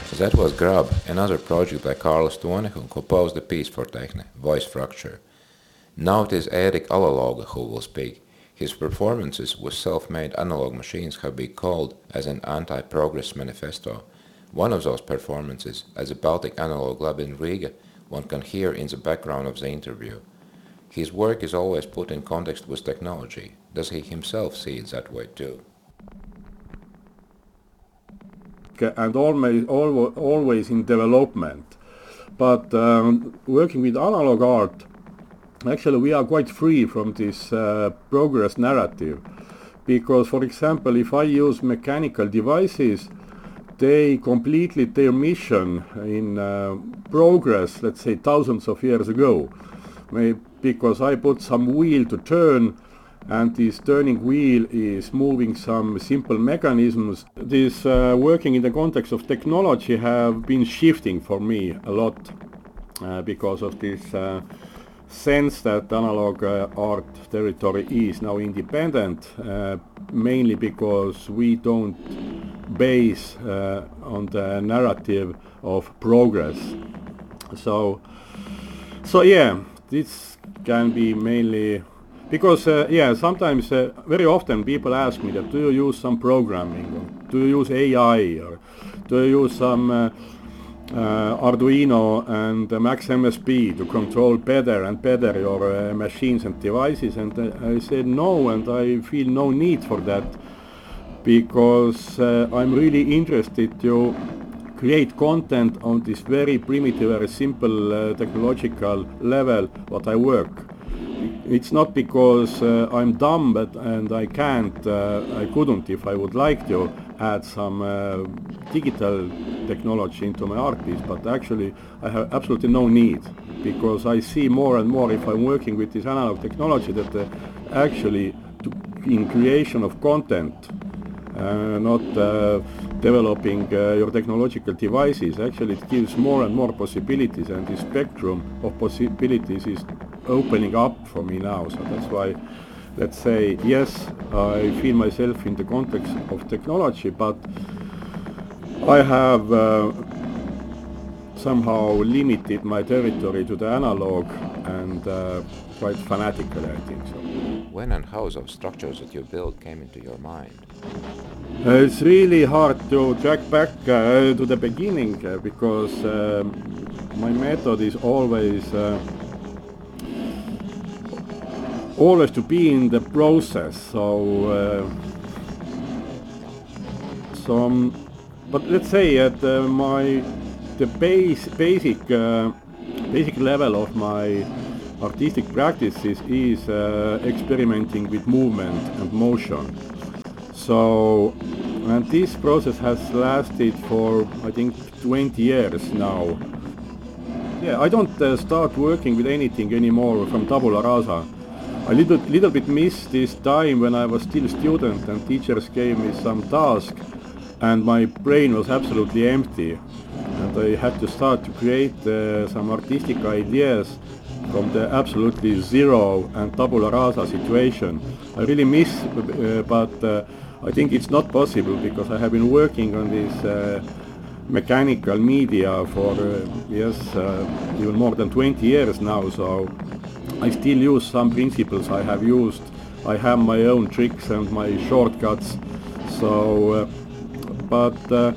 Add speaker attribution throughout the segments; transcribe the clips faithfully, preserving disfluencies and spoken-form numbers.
Speaker 1: That was Grub, another project by Carlos Tuone who composed the piece for Techne, Voice Fracture. Now it is Erik Alaloga who will speak. His performances with self-made analog machines have been called as an anti-progress manifesto. One of those performances, at the Baltic Analog Lab in Riga, one can hear in the background of the interview. His work is always put in context with technology. Does he himself see it that way too?
Speaker 2: And always, always in development. But um, working with analog art, actually we are quite free from this uh, progress narrative. Because, for example, if I use mechanical devices, they completely their mission in uh, progress, let's say thousands of years ago. Because I put some wheel to turn, and this turning wheel is moving some simple mechanisms. This uh, working in the context of technology have been shifting for me a lot uh, because of this uh, sense that analog uh, art territory is now independent, uh, mainly because we don't base uh, on the narrative of progress. So, so yeah, this can be mainly because uh, yeah, sometimes uh, very often people ask me that do you use some programming, or do you use A I, or do you use some uh, uh, Arduino and uh, Max M S P to control better and better your uh, machines and devices? And uh, I said no, and I feel no need for that, because uh, I'm really interested to create content on this very primitive, very simple uh, technological level what I work. It's not because uh, I'm dumb but, and I can't, uh, I couldn't if I would like to add some uh, digital technology into my art piece, but actually I have absolutely no need, because I see more and more if I'm working with this analog technology that uh, actually to, in creation of content, uh, not uh, developing uh, your technological devices, actually it gives more and more possibilities, and the spectrum of possibilities is opening up for me now. So that's why, let's say, yes, I feel myself in the context of technology, but I have uh, somehow limited my territory to the analog, and uh, quite fanatically, I think so.
Speaker 1: When and how those structures that you built came into your mind?
Speaker 2: Uh, it's really hard to track back uh, to the beginning uh, because um, my method is always uh, always to be in the process. So, uh, so um, but let's say at uh, my the base basic uh, basic level of my artistic practices is uh, experimenting with movement and motion. So, and this process has lasted for I think twenty years now. Yeah, I don't uh, start working with anything anymore from tabula rasa. I little little bit missed this time when I was still student and teachers gave me some task and my brain was absolutely empty, and I had to start to create uh, some artistic ideas from the absolutely zero and tabula rasa situation. I really miss, uh, but uh, I think it's not possible because I have been working on this uh, mechanical media for uh, yes uh, even more than twenty years now, so I still use some principles I have used. I have my own tricks and my shortcuts. So, uh, but uh,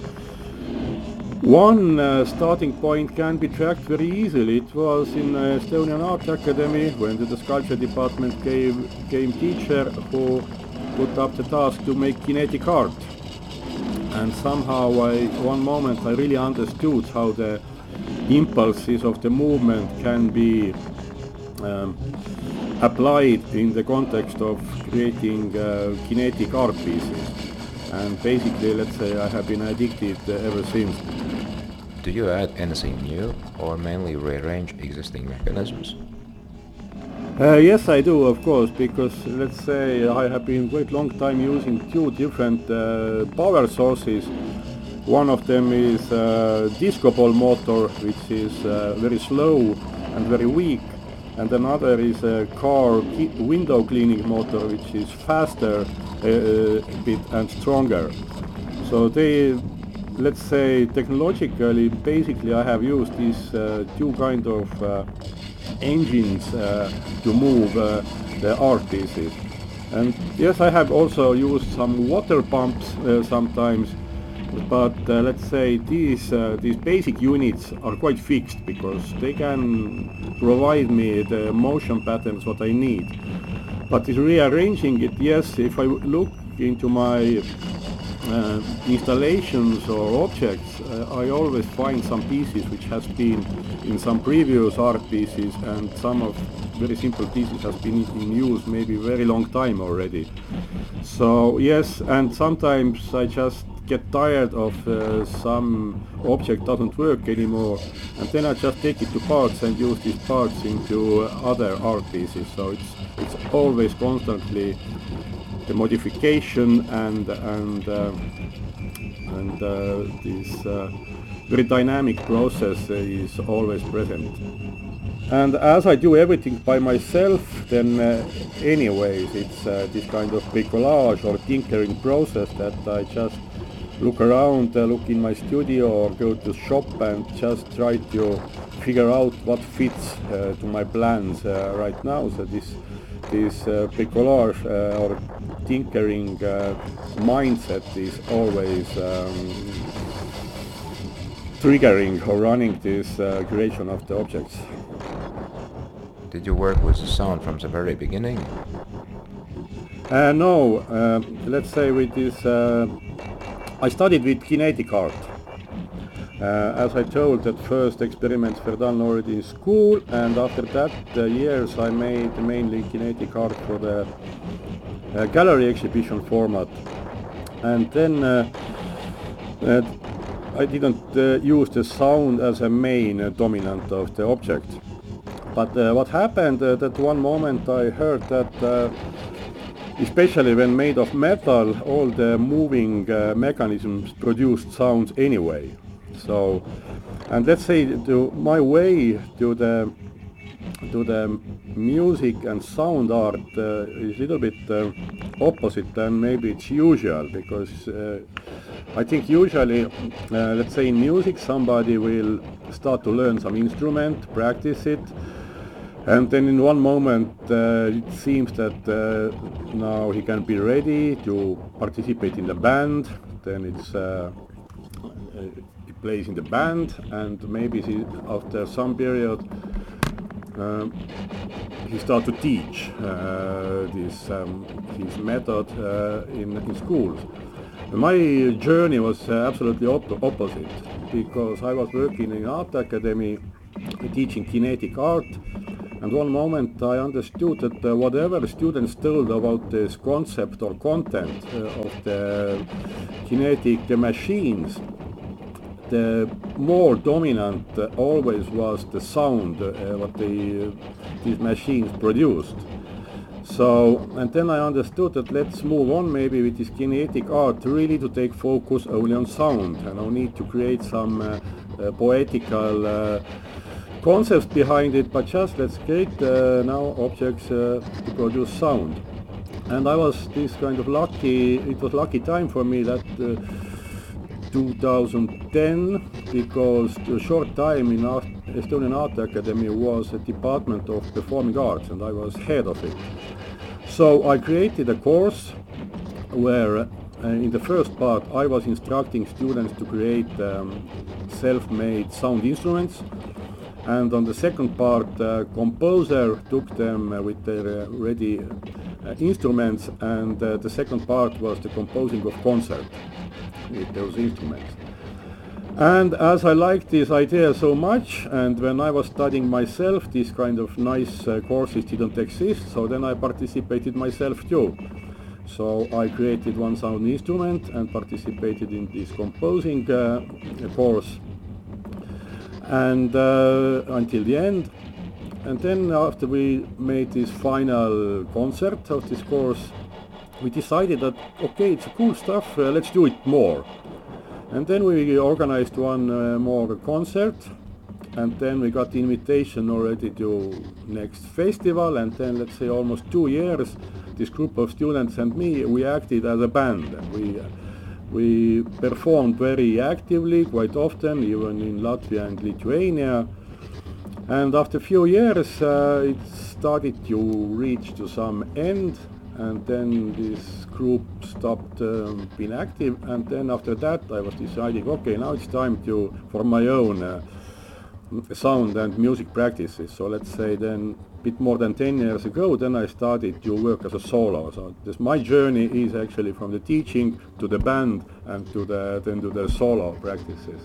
Speaker 2: one uh, starting point can be tracked very easily. It was in uh, Estonian Art Academy when the sculpture department gave came teacher who put up the task to make kinetic art. And somehow I, one moment I really understood how the impulses of the movement can be um, applied in the context of creating uh, kinetic art pieces. And basically, let's say, I have been addicted uh, ever since.
Speaker 1: Do you add anything new or mainly rearrange existing mechanisms?
Speaker 2: Uh, yes, I do, of course, because let's say I have been quite long time using two different uh, power sources. One of them is a disco ball motor, which is uh, very slow and very weak, and another is a car window cleaning motor, which is faster uh, a bit and stronger. So they let's say technologically, basically I have used these uh, two kind of uh, engines uh, to move uh, the art pieces. And yes, I have also used some water pumps uh, sometimes, but uh, let's say these uh, these basic units are quite fixed because they can provide me the motion patterns what I need. But is rearranging it, yes, if I look into my uh, installations or objects, uh, I always find some pieces which has been in some previous art pieces, and some of very simple pieces has been in use maybe very long time already. So yes, and sometimes I just get tired of uh, some object doesn't work anymore, and then I just take it to parts and use these parts into other art pieces. So it's it's always constantly the modification and and uh, and uh, this uh, very dynamic process is always present. And as I do everything by myself, then uh, anyways it's uh, this kind of bricolage or tinkering process that I just look around, uh, look in my studio or go to shop and just try to figure out what fits uh, to my plans uh, right now. So this this uh, bricolage uh, or tinkering uh, mindset is always um, triggering or running this uh, creation of the objects.
Speaker 1: Did you work with the sound from the very beginning?
Speaker 2: Uh, no, uh, let's say with this, uh, I studied with kinetic art. Uh, as I told, that first experiments were done already in school, and after that uh, years I made mainly kinetic art for the uh, gallery exhibition format. And then uh, uh, I didn't uh, use the sound as a main uh, dominant of the object. But uh, what happened uh, that one moment I heard that uh, especially when made of metal, all the moving uh, mechanisms produced sounds anyway. So, and let's say to my way to the to the music and sound art uh, is a little bit uh, opposite than maybe it's usual, because uh, I think usually, uh, let's say in music, somebody will start to learn some instrument, practice it, and then in one moment uh, it seems that uh, now he can be ready to participate in the band. Then it's uh, he plays in the band, and maybe he, after some period uh, he starts to teach uh, this um, his method uh, in, in schools. My journey was uh, absolutely op- opposite, because I was working in art academy teaching kinetic art. And one moment I understood that uh, whatever students told about this concept or content uh, of the kinetic uh, machines, the more dominant uh, always was the sound uh, what the, uh, these machines produced. So, and then I understood that let's move on maybe with this kinetic art really to take focus only on sound, and I need to create some uh, uh, poetical uh, concepts behind it, but just let's create uh, now objects uh, to produce sound. And I was this kind of lucky, it was lucky time for me that uh, two thousand ten, because a short time in Art, Estonian Art Academy was a department of performing arts, and I was head of it. So I created a course where uh, in the first part I was instructing students to create um, self-made sound instruments. And on the second part, uh, composer took them uh, with their uh, ready uh, instruments, and uh, the second part was the composing of concert with those instruments. And as I liked this idea so much, and when I was studying myself, these kind of nice uh, courses didn't exist, so then I participated myself too. So I created one sound instrument and participated in this composing uh, course. And uh, until the end, and then after we made this final concert of this course, we decided that okay, it's cool stuff, uh, let's do it more. And then we organized one uh, more concert, and then we got the invitation already to next festival, and then let's say almost two years this group of students and me, we acted as a band. We uh, We performed very actively, quite often, even in Latvia and Lithuania. And after a few years, uh, it started to reach to some end, and then this group stopped um, being active. And then after that, I was deciding, okay, now it's time to for my own uh, sound and music practices. So let's say then a bit more than ten years ago, then I started to work as a solo. So this, my journey is actually from the teaching to the band and to the then to the solo practices.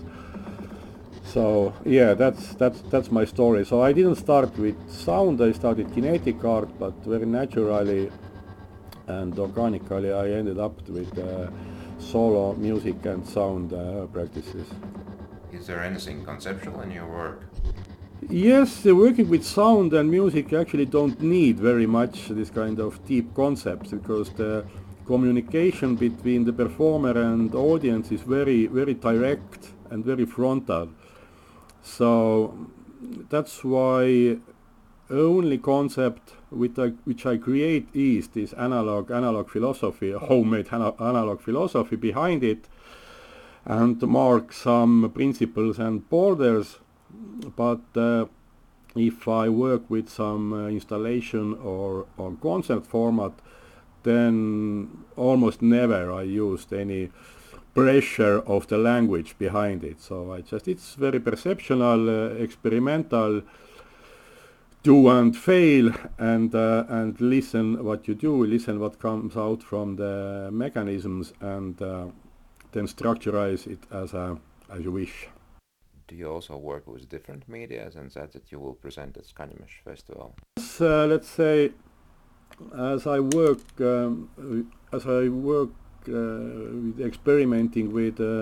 Speaker 2: So yeah, that's that's that's my story. So I didn't start with sound. I started kinetic art, but very naturally and organically I ended up with uh, solo music and sound uh, practices.
Speaker 1: Is there anything conceptual in your work?
Speaker 2: Yes, uh, working with sound and music actually don't need very much this kind of deep concepts, because the communication between the performer and audience is very, very direct and very frontal. So that's why only concept which I, which I create is this analog analog philosophy, homemade ana- analog philosophy behind it, and mark some principles and borders. But uh, if I work with some uh, installation or, or concert format, then almost never I used any pressure of the language behind it. So I just, it's very perceptual, uh, experimental, do and fail, and uh, and listen what you do, listen what comes out from the mechanisms, and uh, then structurize it as a as you wish.
Speaker 1: Do you also work with different media and that that you will present at Skanimesh Festival?
Speaker 2: Yes, uh, let's say, as I work um, as I work uh, with experimenting with uh,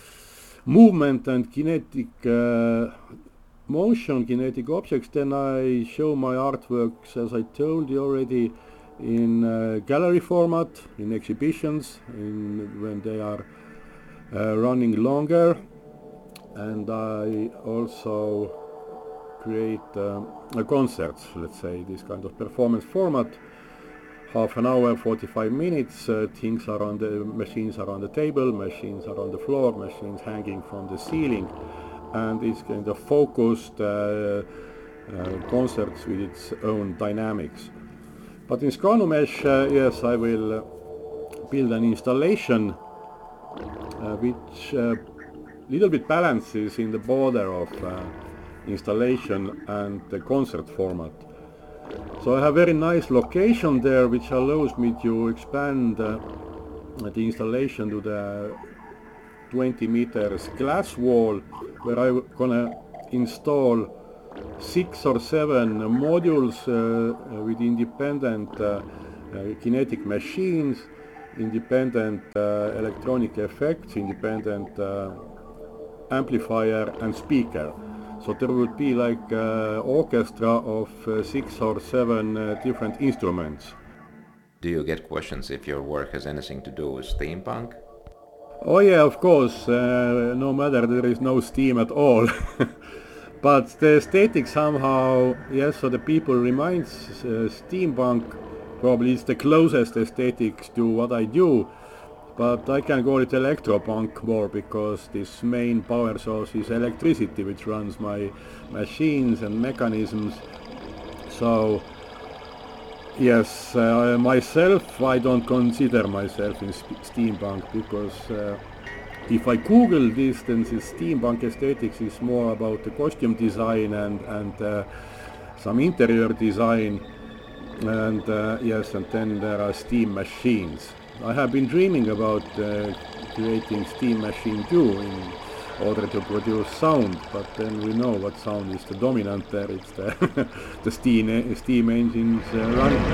Speaker 2: movement and kinetic uh, motion, kinetic objects, then I show my artworks, as I told you already, in uh, gallery format, in exhibitions, in when they are uh, running longer, and I also create um, uh, concerts, let's say, this kind of performance format, half an hour, forty-five minutes, uh, things are on the, machines are on the table, machines are on the floor, machines hanging from the ceiling, and it's kind of focused uh, uh, concerts with its own dynamics. But in Skanimesh, uh, yes, I will uh, build an installation uh, which uh, little bit balances in the border of uh, installation and the concert format. So I have a very nice location there which allows me to expand uh, the installation to the twenty meters glass wall, where I'm gonna install six or seven modules uh, with independent uh, uh, kinetic machines, independent uh, electronic effects, independent uh, amplifier and speaker. So there would be like uh, orchestra of uh, six or seven uh, different instruments.
Speaker 1: Do you get questions if your work has anything to do with steampunk?
Speaker 2: Oh yeah, of course, uh, no matter there is no steam at all. But the aesthetic somehow, yes, so the people reminds uh, steampunk, probably is the closest aesthetics to what I do. But I can call it electropunk more, because this main power source is electricity, which runs my machines and mechanisms. So yes, uh, myself, I don't consider myself in sp- steampunk, because uh, if I Google this, then this steampunk aesthetics is more about the costume design and, and uh, some interior design, and uh, yes, and then there are steam machines. I have been dreaming about uh, creating steam machine too in order to produce sound, but then we know what sound is the dominant there. It's the, the steam, steam engines uh, running.